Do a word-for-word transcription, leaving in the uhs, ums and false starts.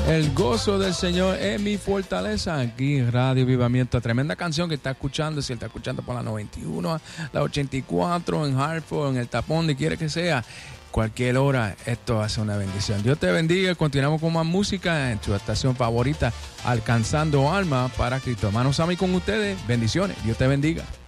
El gozo del Señor es mi fortaleza. Aquí Radio Avivamiento. Tremenda canción que está escuchando. Si está escuchando por la noventa y uno, la ochenta y cuatro, en Hartford, en el tapón, donde quiera que sea. Cualquier hora, esto hace una bendición. Dios te bendiga. Continuamos con más música en tu estación favorita, Alcanzando Alma para Cristo. Hermanos, a mí con ustedes. Bendiciones. Dios te bendiga.